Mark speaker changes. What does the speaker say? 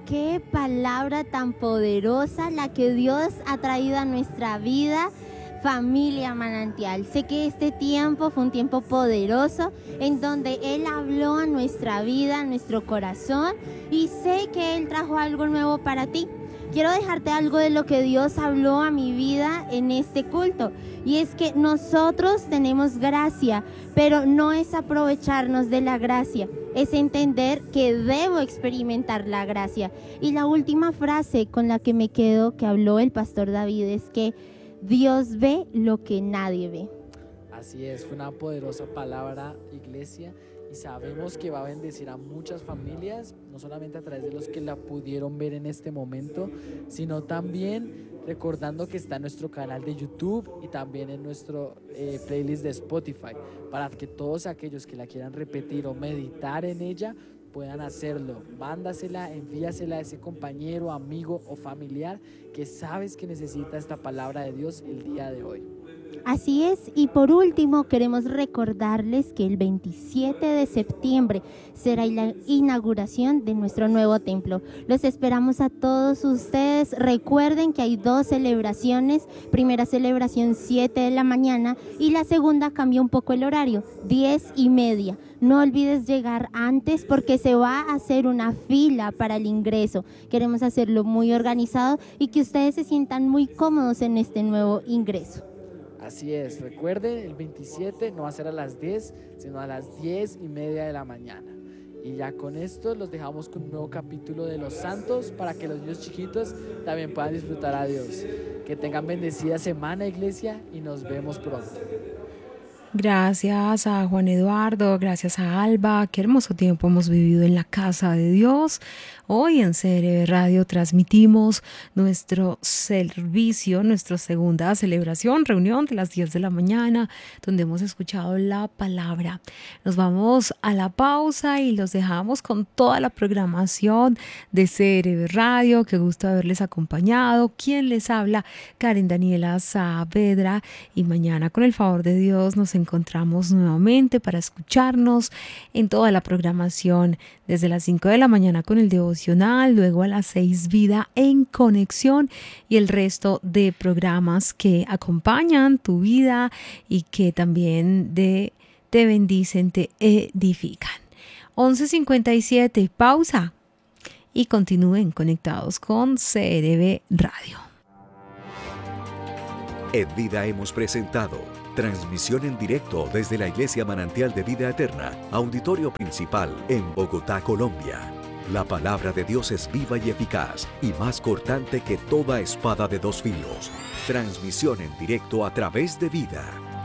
Speaker 1: qué palabra tan poderosa la que Dios ha traído a nuestra vida, familia Manantial. Sé que este tiempo fue un tiempo poderoso en donde Él habló a nuestra vida, a nuestro corazón, y sé que Él trajo algo nuevo para ti. Quiero dejarte algo de lo que Dios habló a mi vida en este culto, y es que nosotros tenemos gracia, pero no es aprovecharnos de la gracia, es entender que debo experimentar la gracia. Y la última frase con la que me quedo, que habló el pastor David, es que Dios ve lo que nadie ve.
Speaker 2: Así es, fue una poderosa palabra, iglesia, y sabemos que va a bendecir a muchas familias, no solamente a través de los que la pudieron ver en este momento, sino también recordando que está en nuestro canal de YouTube y también en nuestro playlist de Spotify, para que todos aquellos que la quieran repetir o meditar en ella puedan hacerlo. Mándasela, envíasela a ese compañero, amigo o familiar que sabes que necesita esta palabra de Dios el día de hoy.
Speaker 1: Así es, y por último queremos recordarles que el 27 de septiembre será la inauguración de nuestro nuevo templo. Los esperamos a todos ustedes. Recuerden que hay 2 celebraciones, primera celebración 7 de la mañana y la segunda cambia un poco el horario, 10:30. No olvides llegar antes porque se va a hacer una fila para el ingreso. Queremos hacerlo muy organizado y que ustedes se sientan muy cómodos en este nuevo ingreso.
Speaker 2: Así es, recuerden, el 27 no va a ser a las 10, sino a las 10:30 de la mañana. Y ya con esto los dejamos con un nuevo capítulo de Los Santos para que los niños chiquitos también puedan disfrutar a Dios. Que tengan bendecida semana, iglesia, y nos vemos pronto.
Speaker 3: Gracias a Juan Eduardo, gracias a Alba, qué hermoso tiempo hemos vivido en la casa de Dios. Hoy en CRB Radio transmitimos nuestro servicio, nuestra segunda celebración, reunión de las 10 de la mañana, donde hemos escuchado la palabra. Nos vamos a la pausa y los dejamos con toda la programación de CRB Radio. Qué gusto haberles acompañado. ¿Quién les habla? Karen Daniela Saavedra. Y mañana, con el favor de Dios, nos encontramos nuevamente para escucharnos en toda la programación desde las 5 de la mañana con el devocional, luego a las 6 Vida en Conexión y el resto de programas que acompañan tu vida y que también te bendicen, te edifican. 11:57, pausa y continúen conectados con CRB Radio.
Speaker 4: En Vida hemos presentado transmisión en directo desde la Iglesia Manantial de Vida Eterna, auditorio principal en Bogotá, Colombia. La palabra de Dios es viva y eficaz y más cortante que toda espada de 2 filos. Transmisión en directo a través de Vida.